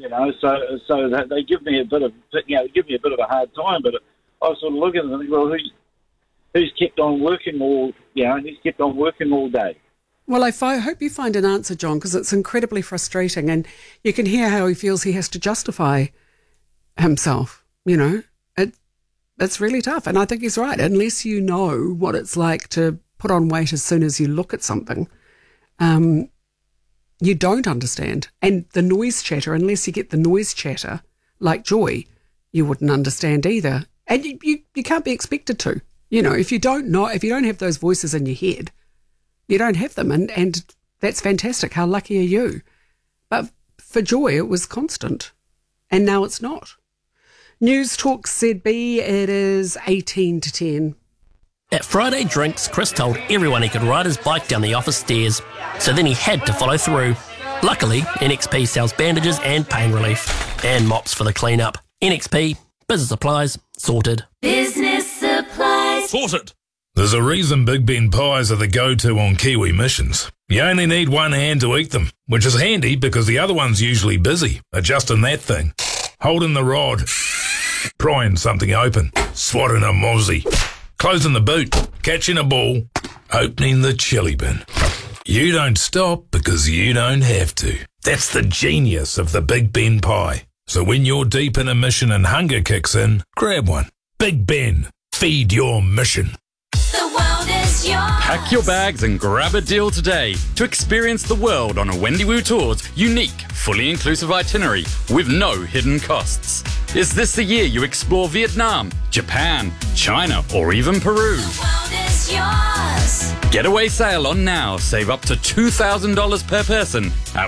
So that they give me a bit of a hard time. But I was sort of looking and thinking, well, who's kept on working he's kept on working all day. Well, I hope you find an answer, John, because it's incredibly frustrating, and you can hear how he feels he has to justify himself. It's really tough, and I think he's right. Unless you know what it's like to put on weight as soon as you look at something, you don't understand. And the noise chatter, unless you get the noise chatter like Joy, you wouldn't understand either. And you can't be expected to. If you don't have those voices in your head, you don't have them, and that's fantastic. How lucky are you? But for Joy, it was constant, and now it's not. News Talk ZB, it is 18 to 10. At Friday Drinks, Chris told everyone he could ride his bike down the office stairs, so then he had to follow through. Luckily, NXP sells bandages and pain relief, and mops for the clean-up. NXP, business supplies, sorted. Business supplies. Sorted. There's a reason Big Ben pies are the go-to on Kiwi missions. You only need one hand to eat them, which is handy because the other one's usually busy adjusting that thing, holding the rod, prying something open, swatting a mozzie, closing the boot, catching a ball, opening the chili bin. You don't stop because you don't have to. That's the genius of the Big Ben pie. So when you're deep in a mission and hunger kicks in, grab one. Big Ben, feed your mission. The world is yours. Pack your bags and grab a deal today to experience the world on a Wendy Wu Tours unique, fully inclusive itinerary with no hidden costs. Is this the year you explore Vietnam, Japan, China, or even Peru? The world is yours. Getaway sail on now. Save up to $2,000 per person at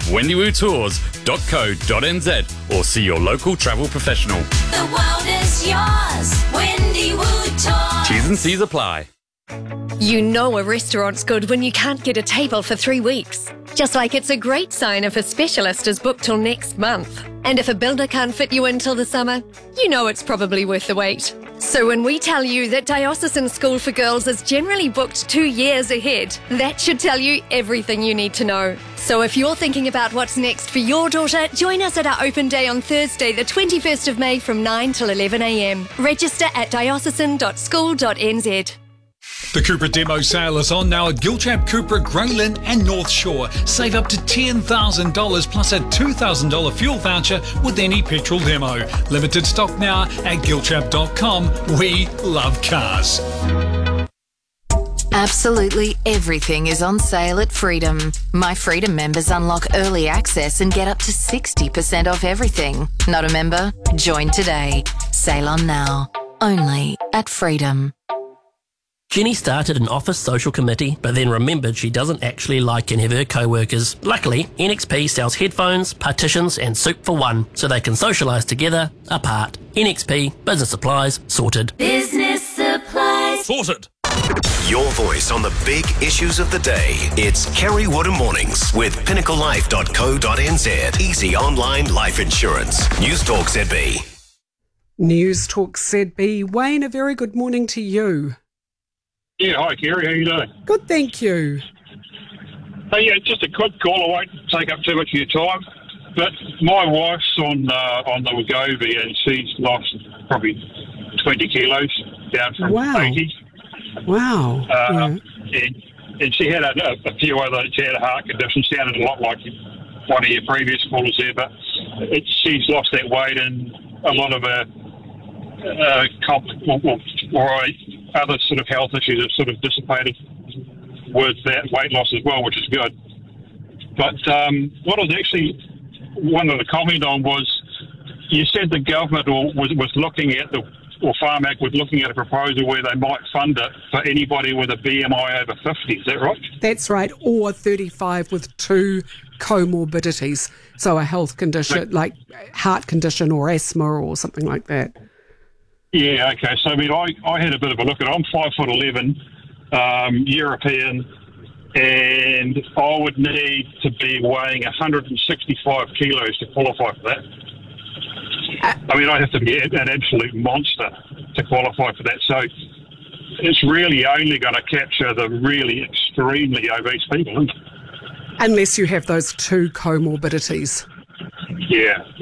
wendywotours.co.nz or see your local travel professional. The world is yours. Wendy Wu Tours. T's and C's apply. You know a restaurant's good when you can't get a table for 3 weeks. Just like it's a great sign if a specialist is booked till next month. And if a builder can't fit you in till the summer, you know it's probably worth the wait. So when we tell you that Diocesan School for Girls is generally booked 2 years ahead, that should tell you everything you need to know. So if you're thinking about what's next for your daughter, join us at our open day on Thursday, the 21st of May from 9 till 11 a.m. Register at diocesan.school.nz. The Cupra demo sale is on now at Gilchap, Cupra, Grayland and North Shore. Save up to $10,000 plus a $2,000 fuel voucher with any petrol demo. Limited stock now at gilchap.com. We love cars. Absolutely everything is on sale at Freedom. My Freedom members unlock early access and get up to 60% off everything. Not a member? Join today. Sale on now. Only at Freedom. Jenny started an office social committee, but then remembered she doesn't actually like any of her co-workers. Luckily, NXP sells headphones, partitions and soup for one, so they can socialise together, apart. NXP, business supplies, sorted. Business supplies. Sorted. Your voice on the big issues of the day. It's Kerry Wood Mornings with pinnaclelife.co.nz. Easy online life insurance. News Talk ZB. News Talk ZB. Wayne, a very good morning to you. Yeah, hi Kerry, how you doing? Good, thank you. Hey, yeah, just a quick call. I won't take up too much of your time, but my wife's on the Wegovy and she's lost probably 20 kilos down from 80. Wow. And she had a few other. She had a heart condition. Sounded a lot like one of your previous callers there, but she's lost that weight and a lot of her other sort of health issues have sort of dissipated with that weight loss as well, which is good. But what I was actually wanted to comment on was you said the government was looking at or Pharmac was looking at a proposal where they might fund it for anybody with a BMI over 50. Is that right? That's right, or 35 with 2 comorbidities, so a health condition like heart condition or asthma or something like that. Yeah, okay. So, I mean, I had a bit of a look at it. I'm 5'11", European, and I would need to be weighing 165 kilos to qualify for that. I mean, I'd have to be an absolute monster to qualify for that. So it's really only going to capture the really extremely obese people, isn't it? Unless you have those 2 comorbidities. Yeah.